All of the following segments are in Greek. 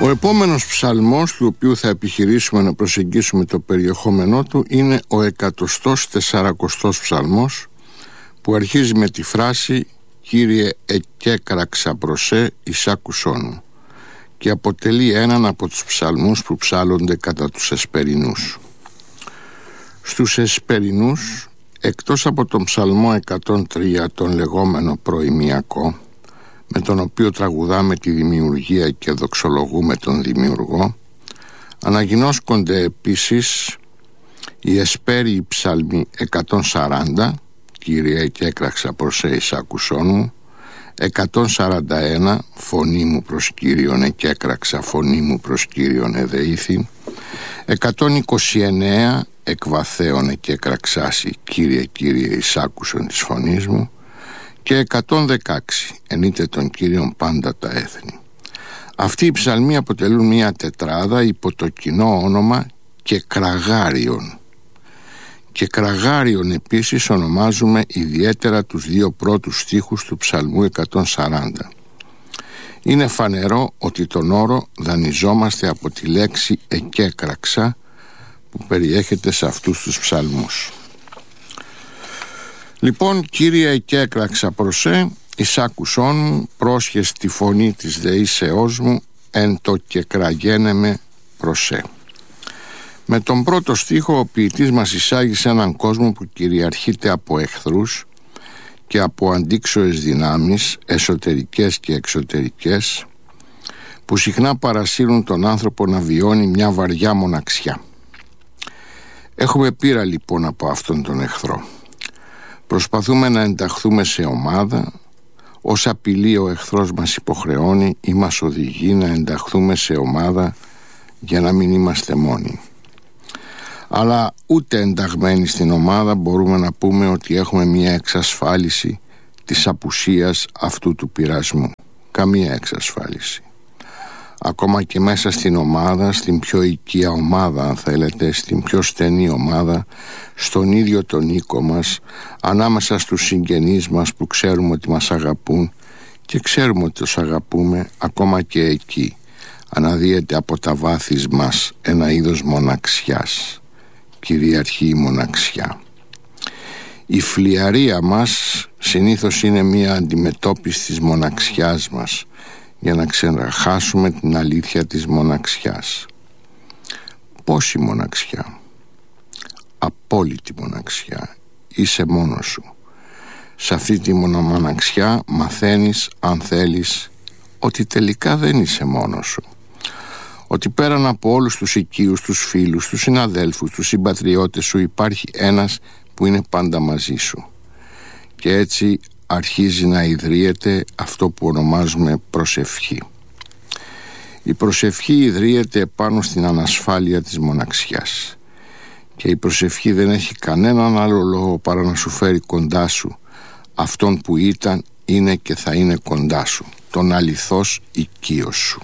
Ο επόμενος ψαλμός, του οποίου θα επιχειρήσουμε να προσεγγίσουμε το περιεχόμενό του, είναι ο 140ος ψαλμός, που αρχίζει με τη φράση «Κύριε, εκέκραξα προσέ εις άκουσόν μου» και αποτελεί έναν από τους ψαλμούς που ψάλλονται κατά τους εσπερινούς. Στους εσπερινούς, εκτός από τον ψαλμό 103, τον λεγόμενο προημιακό, με τον οποίο τραγουδάμε τη δημιουργία και δοξολογούμε τον δημιουργό, αναγινώσκονται επίσης οι εσπέριοι ψαλμοί 140, «Κύριε, εκέκραξα προσέ εις άκουσόν μου», 141, «Φωνή μου προς Κύριον εκέκραξα, φωνή μου προς Κύριον εδεήθη», 129, «Εκ βαθέων εκέκραξάσι, Κύριε, Κύριε εις άκουσον της φωνής μου», και 116, «Ενείτε τον Κύριον πάντα τα έθνη». Αυτοί οι ψαλμοί αποτελούν μια τετράδα υπό το κοινό όνομα «Και κραγάριον». Και κραγάριον επίσης ονομάζουμε ιδιαίτερα τους δύο πρώτους στίχους του ψαλμού 140. Είναι φανερό ότι τον όρο δανειζόμαστε από τη λέξη «εκέκραξα» που περιέχεται σε αυτούς τους ψαλμούς. Λοιπόν, «Κύριε, εκέκραξα προσέ εις άκουσόν μου, πρόσχες τη φωνή της δεήσεώς μου, εν το κεκραγένε προσέ». Με τον πρώτο στίχο ο ποιητής μας εισάγει σε έναν κόσμο που κυριαρχείται από εχθρούς και από αντίξωες δυνάμεις, εσωτερικές και εξωτερικές, που συχνά παρασύρουν τον άνθρωπο να βιώνει μια βαριά μοναξιά. Έχουμε πείρα λοιπόν από αυτόν τον εχθρό. Προσπαθούμε να ενταχθούμε σε ομάδα. Ως απειλή ο εχθρός μας υποχρεώνει ή μας οδηγεί να ενταχθούμε σε ομάδα για να μην είμαστε μόνοι. Αλλά ούτε ενταγμένοι στην ομάδα μπορούμε να πούμε ότι έχουμε μια εξασφάλιση της απουσίας αυτού του πειρασμού. Καμία εξασφάλιση. Ακόμα και μέσα στην ομάδα, στην πιο οικία ομάδα αν θέλετε, στην πιο στενή ομάδα, στον ίδιο τον οίκο μας, ανάμεσα στους συγγενείς μας που ξέρουμε ότι μας αγαπούν και ξέρουμε ότι τους αγαπούμε, ακόμα και εκεί αναδύεται από τα βάθη μας ένα είδος μοναξιάς. Κυριαρχεί η μοναξιά. Η φλιαρία μας συνήθως είναι μια αντιμετώπιση της μοναξιάς μας για να ξεχάσουμε την αλήθεια της μοναξιάς. Πόση μοναξιά? Απόλυτη μοναξιά. Είσαι μόνος σου. Σε αυτή τη μοναξιά μαθαίνεις, αν θέλεις, ότι τελικά δεν είσαι μόνος σου. Ότι πέραν από όλους τους οικείους, τους φίλους, τους συναδέλφους, τους συμπατριώτες σου υπάρχει ένας που είναι πάντα μαζί σου. Και έτσι αρχίζει να ιδρύεται αυτό που ονομάζουμε προσευχή. Η προσευχή ιδρύεται πάνω στην ανασφάλεια της μοναξιάς. Και η προσευχή δεν έχει κανέναν άλλο λόγο παρά να σου φέρει κοντά σου αυτόν που ήταν, είναι και θα είναι κοντά σου, τον αληθώς οικείο σου.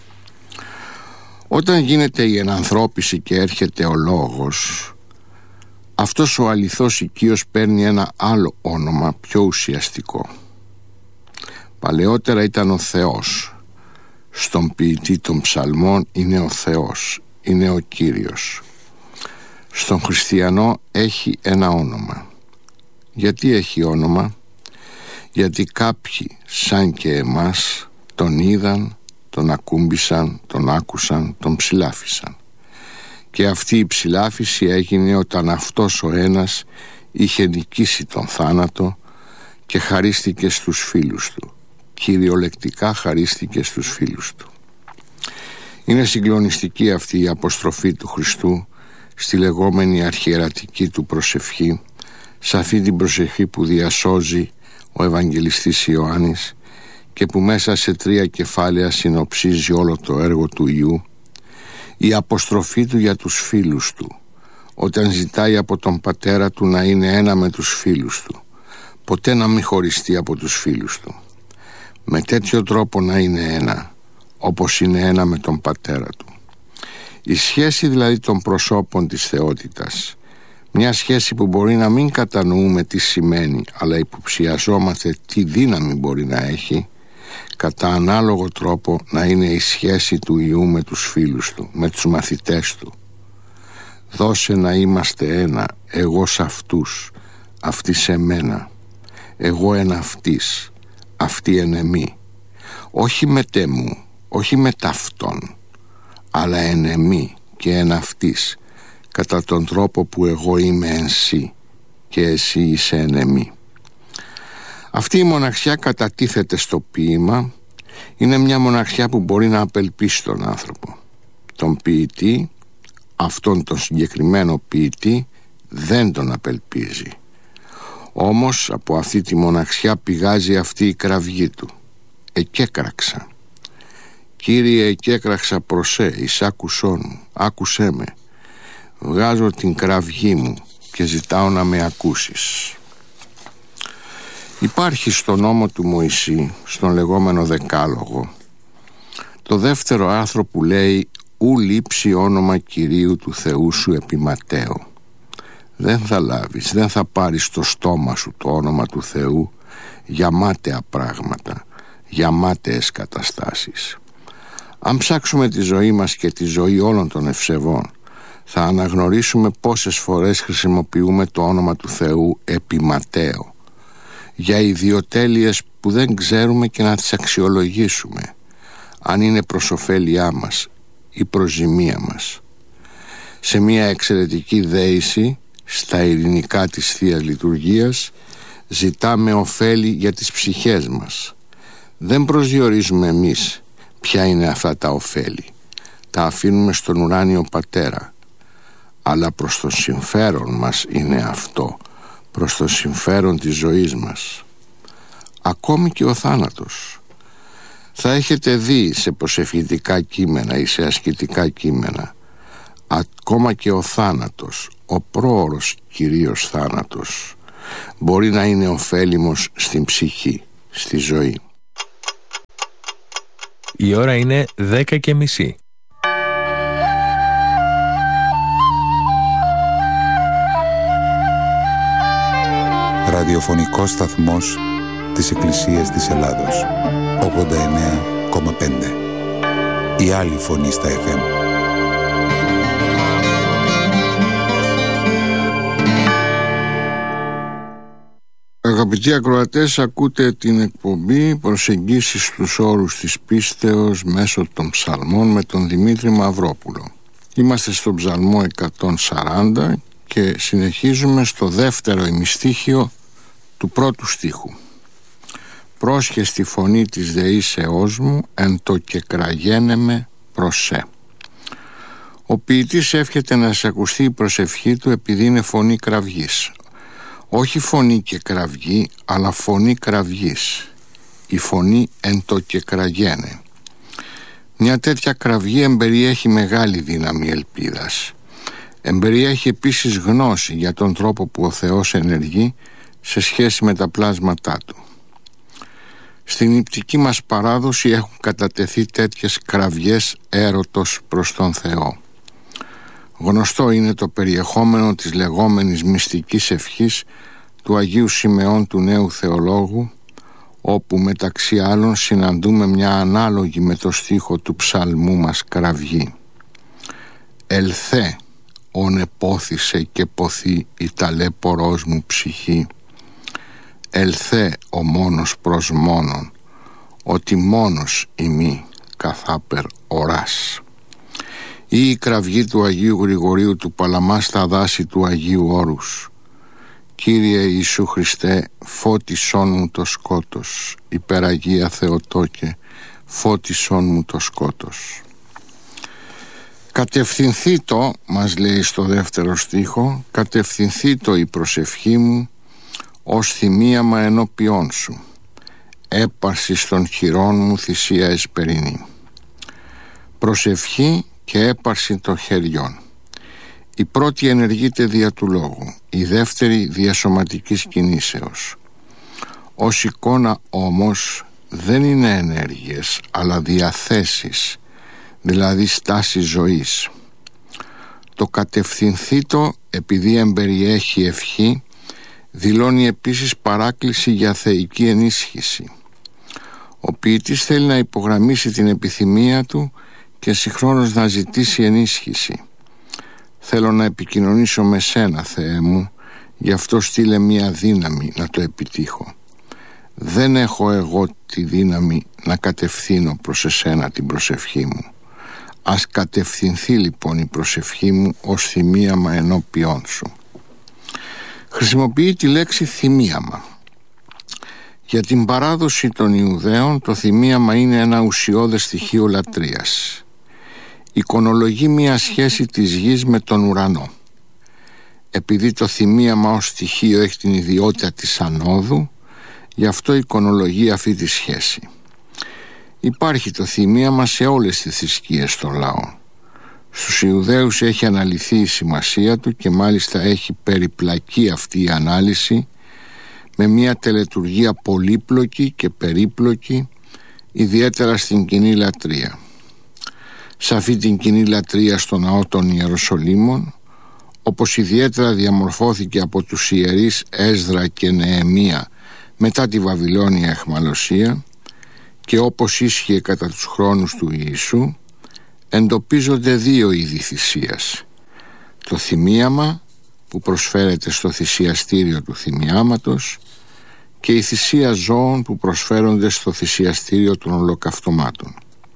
Όταν γίνεται η ενανθρώπιση και έρχεται ο λόγος, αυτός ο αληθώς οικείος παίρνει ένα άλλο όνομα πιο ουσιαστικό. Παλαιότερα ήταν ο Θεός. Στον ποιητή των ψαλμών είναι ο Θεός, είναι ο Κύριος. Στον χριστιανό έχει ένα όνομα. Γιατί έχει όνομα? Γιατί κάποιοι σαν και εμάς τον είδαν, τον ακούμπησαν, τον άκουσαν, τον ψηλάφισαν. Και αυτή η ψηλάφιση έγινε όταν αυτός ο ένας είχε νικήσει τον θάνατο και χαρίστηκε στους φίλους του. Κυριολεκτικά χαρίστηκε στους φίλους του. Είναι συγκλονιστική αυτή η αποστροφή του Χριστού στη λεγόμενη αρχιερατική του προσευχή, σε αυτή την προσευχή που διασώζει ο Ευαγγελιστής Ιωάννης και που μέσα σε 3 κεφάλαια συνοψίζει όλο το έργο του Υιού. Η αποστροφή του για τους φίλους του, όταν ζητάει από τον πατέρα του να είναι ένα με τους φίλους του, ποτέ να μην χωριστεί από τους φίλους του, με τέτοιο τρόπο να είναι ένα, όπως είναι ένα με τον πατέρα του. Η σχέση δηλαδή των προσώπων της θεότητας, μια σχέση που μπορεί να μην κατανοούμε τι σημαίνει, αλλά υποψιαζόμαστε τι δύναμη μπορεί να έχει, κατά ανάλογο τρόπο να είναι η σχέση του Υιού με τους φίλους του, με τους μαθητές του. Δώσε να είμαστε ένα, εγώ σ' αυτούς, αυτοί σε μένα, εγώ εν αυτής, αυτοί εν εμεί, όχι μετέ μου, όχι με ταυτόν, αλλά εν εμεί και εν αυτής, κατά τον τρόπο που εγώ είμαι εν σύ και εσύ είσαι εν εμεί. Αυτή η μοναξιά κατατίθεται στο ποίημα. Είναι μια μοναξιά που μπορεί να απελπίσει τον άνθρωπο. Τον ποιητή, αυτόν τον συγκεκριμένο ποιητή, δεν τον απελπίζει. Όμως από αυτή τη μοναξιά πηγάζει αυτή η κραυγή του. Εκέκραξα. Κύριε, εκέκραξα προσέ, εισάκουσόν μου, άκουσέ με. Βγάζω την κραυγή μου και ζητάω να με ακούσεις. Υπάρχει στο νόμο του Μωυσή, στον λεγόμενο Δεκάλογο, το δεύτερο άρθρο που λέει «Ου λείψει όνομα Κυρίου του Θεού σου επί Ματέο». Δεν θα λάβεις, δεν θα πάρεις στο στόμα σου το όνομα του Θεού για μάταια πράγματα, για μάταιες καταστάσεις. Αν ψάξουμε τη ζωή μας και τη ζωή όλων των ευσεβών, θα αναγνωρίσουμε πόσες φορές χρησιμοποιούμε το όνομα του Θεού επί Ματέο, για ιδιοτέλειες που δεν ξέρουμε και να τις αξιολογήσουμε, αν είναι προς ωφέλειά μας ή προς ζημία μας. Σε μια εξαιρετική δέηση στα ειρηνικά της Θείας Λειτουργίας ζητάμε ωφέλη για τις ψυχές μας. Δεν προσδιορίζουμε εμείς ποια είναι αυτά τα ωφέλη. Τα αφήνουμε στον ουράνιο Πατέρα. Αλλά προς το συμφέρον μας είναι αυτό, προς το συμφέρον της ζωής μας. Ακόμη και ο θάνατος. Θα έχετε δει σε προσευχητικά κείμενα ή σε ασκητικά κείμενα, ακόμα και ο θάνατος, ο πρόωρος κυρίως θάνατος, μπορεί να είναι ωφέλιμος στην ψυχή, στη ζωή. Η ώρα είναι 10:30. Ραδιοφωνικός σταθμός της Εκκλησίας της Ελλάδος, 89,5. Η άλλη φωνή στα FM. Αγαπητοί ακροατές, ακούτε την εκπομπή «Προσεγγίσεις στους όρους της πίστεως μέσω των ψαλμών» με τον Δημήτρη Μαυρόπουλο. Είμαστε στον ψαλμό 140 και συνεχίζουμε στο δεύτερο ημιστίχιο του πρώτου στίχου. «Πρόσχε στη φωνή της δεήσεώς μου, εν το κεκραγένεμαι προσέ». Ο ποιητής εύχεται να εισακουστεί η προσευχή του επειδή είναι φωνή κραυγής. Όχι φωνή και κραυγή, αλλά φωνή κραυγής. Η φωνή εν το κεκραγένε. Μια τέτοια κραυγή εμπεριέχει μεγάλη δύναμη ελπίδας. Εμπεριέχει επίσης γνώση για τον τρόπο που ο Θεός ενεργεί σε σχέση με τα πλάσματά του. Στην ηπτική μας παράδοση έχουν κατατεθεί τέτοιες κραυγές έρωτος προς τον Θεό. Γνωστό είναι το περιεχόμενο της λεγόμενης μυστικής ευχής του Αγίου Σιμεών του Νέου Θεολόγου, όπου μεταξύ άλλων συναντούμε μια ανάλογη με το στίχο του ψαλμού μας κραυγή. «Ελθέ, ον επόθησε και ποθεί η ταλέπορός μου ψυχή. Ελθέ ο μόνος προς μόνον, ότι μόνος ημί καθάπερ οράς». Ή η κραυγή του Αγίου Γρηγορίου του Παλαμά στα δάση του Αγίου Όρους. «Κύριε Ιησού Χριστέ, φώτισόν μου το σκότος, υπεραγία Θεοτόκε, φώτισόν μου το σκότος». «Κατευθυνθήτω», μας λέει στο δεύτερο στίχο, «κατευθυνθήτω η προσευχή μου ως θυμίαμα ενώπιόν σου, έπαρση των χειρών μου θυσία εσπερινή». Προσευχή και έπαρση των χεριών. Η πρώτη ενεργείται δια του λόγου, η δεύτερη δια σωματικής κινήσεως. Ως εικόνα όμως δεν είναι ενέργειες, αλλά διαθέσεις, δηλαδή στάση ζωής. Το κατευθυνθήτω, επειδή εμπεριέχει ευχή, δηλώνει επίσης παράκληση για θεϊκή ενίσχυση. Ο ποιητής θέλει να υπογραμμίσει την επιθυμία του και συγχρόνως να ζητήσει ενίσχυση. «Θέλω να επικοινωνήσω με σένα, Θεέ μου, γι' αυτό στείλε μια δύναμη να το επιτύχω. Δεν έχω εγώ τη δύναμη να κατευθύνω προς εσένα την προσευχή μου. Ας κατευθυνθεί λοιπόν η προσευχή μου ως θυμίαμα ενώπιόν σου». Χρησιμοποιεί τη λέξη θυμίαμα. Για την παράδοση των Ιουδαίων το θυμίαμα είναι ένα ουσιώδες στοιχείο λατρείας. Εικονολογεί μια σχέση της γης με τον ουρανό. Επειδή το θυμίαμα ως στοιχείο έχει την ιδιότητα της ανόδου, γι' αυτό εικονολογεί αυτή τη σχέση. Υπάρχει το θυμίαμα σε όλες τις θρησκείες των λαών. Στους Ιουδαίους έχει αναλυθεί η σημασία του και μάλιστα έχει περιπλακεί αυτή η ανάλυση με μια τελετουργία πολύπλοκη και περίπλοκη, ιδιαίτερα στην κοινή λατρεία. Σε αυτή την κοινή λατρεία στο ναό των Ιεροσολύμων, όπως ιδιαίτερα διαμορφώθηκε από τους ιερείς Έσδρα και Νεεμία μετά τη Βαβυλώνια αιχμαλωσία και όπως ίσχυε κατά τους χρόνους του Ιησού, εντοπίζονται δύο είδη θυσίας. Το θυμίαμα που προσφέρεται στο θυσιαστήριο του θυμιάματος και η θυσία ζώων που προσφέρονται στο θυσιαστήριο των ολοκαυτωμάτων.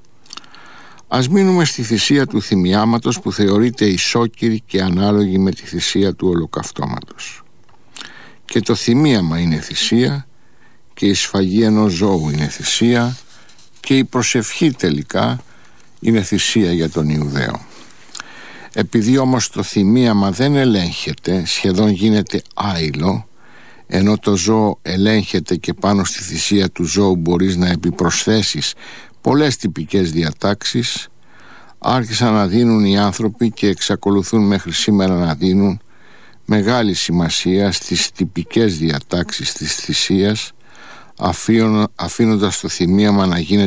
Ας μείνουμε στη θυσία του θυμιάματος που θεωρείται ισόκυρη και ανάλογη με τη θυσία του ολοκαυτώματος. Και το θυμίαμα είναι θυσία και η σφαγή ενός ζώου είναι θυσία και η προσευχή τελικά είναι θυσία για τον Ιουδαίο. Επειδή όμως το θυμίαμα δεν ελέγχεται, σχεδόν γίνεται άειλο, ενώ το ζώο ελέγχεται και πάνω στη θυσία του ζώου μπορείς να επιπροσθέσεις πολλές τυπικές διατάξεις, άρχισαν να δίνουν οι άνθρωποι και εξακολουθούν μέχρι σήμερα να δίνουν μεγάλη σημασία στις τυπικές διατάξεις της θυσίας, αφήνοντας το θυμίαμα να γίνεται